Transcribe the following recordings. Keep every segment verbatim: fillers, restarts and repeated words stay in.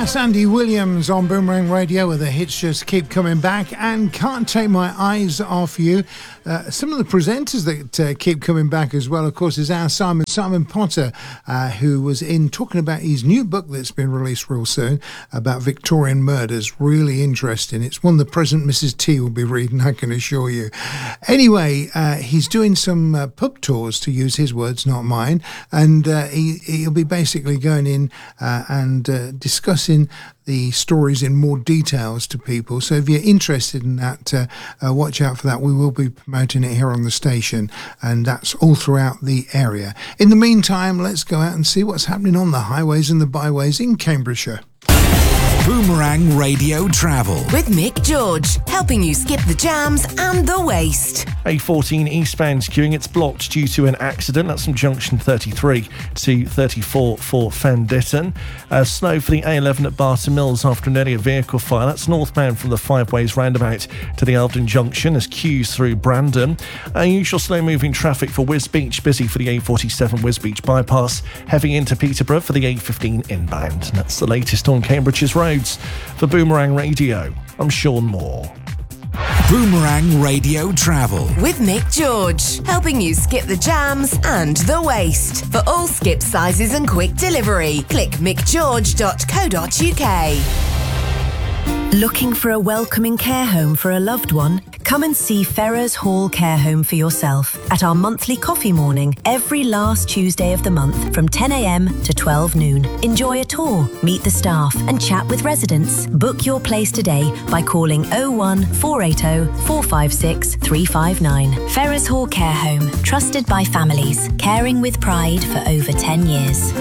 That's Andy Williams on Boomerang Radio, where the hits just keep coming back, and Can't Take My Eyes Off You. Uh, some of the presenters that uh, keep coming back as well, of course, is our Simon, Simon Potter, uh, who was in talking about his new book that's been released real soon about Victorian murders. Really interesting. It's one the present Missus T will be reading, I can assure you. Anyway, uh, he's doing some uh, pub tours, to use his words, not mine, and uh, he, he'll be basically going in uh, and uh, discussing the stories in more details to people. So if you're interested in that, uh, uh, watch out for that. We will be promoting it here on the station, and that's all throughout the area. In the meantime, let's go out and see what's happening on the highways and the byways in Cambridgeshire. Boomerang Radio Travel with Mick George, helping you skip the jams and the waste. A fourteen eastbound queuing, it's blocked due to an accident. That's from junction thirty-three to thirty-four for Fen Ditton. Uh, slow for the A eleven at Barton Mills after an earlier vehicle fire. That's northbound from the Five Ways roundabout to the Eldon Junction as queues through Brandon. Unusual slow moving traffic for Wisbeach, busy for the A forty-seven Wisbeach bypass, heavy into Peterborough for the A fifteen inbound. And that's the latest on Cambridge's roads. For Boomerang Radio, I'm Sean Moore. Boomerang Radio Travel with Mick George, helping you skip the jams and the waste. For all skip sizes and quick delivery, click mick george dot co dot uk. Looking for a welcoming care home for a loved one? Come and see Ferrers Hall Care Home for yourself at our monthly coffee morning every last Tuesday of the month from ten a.m. to twelve noon. Enjoy a tour, meet the staff and chat with residents. Book your place today by calling oh one four eight oh four five six three five nine. Ferrers Hall Care Home, trusted by families, caring with pride for over ten years.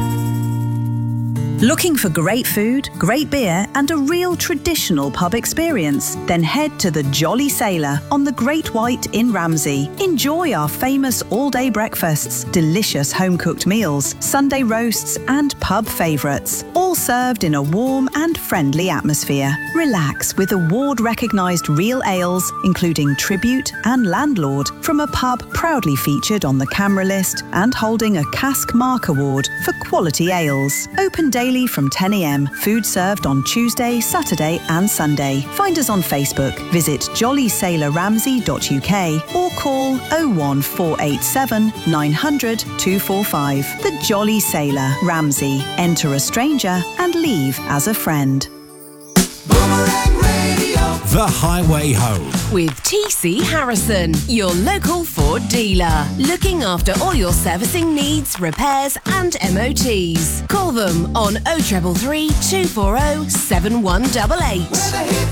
Looking for great food, great beer and a real traditional pub experience? Then head to the Jolly Sailor on the Great White in Ramsey. Enjoy our famous all-day breakfasts, delicious home-cooked meals, Sunday roasts and pub favourites, all served in a warm and friendly atmosphere. Relax with award-recognised real ales, including Tribute and Landlord, from a pub proudly featured on the Camera List and holding a Cask Mark Award for quality ales. Open daily from ten a.m. Food served on Tuesday, Saturday and Sunday. Find us on Facebook. Visit jolly sailor ramsey dot u k or call oh one four eight seven nine hundred two four five. The Jolly Sailor, Ramsey. Enter a stranger and leave as a friend. Boomerang Radio. The Highway Home with T C Harrison, your local Ford dealer. Looking after all your servicing needs, repairs and M O Ts. Call them on oh three three, two four oh, seven one eight eight.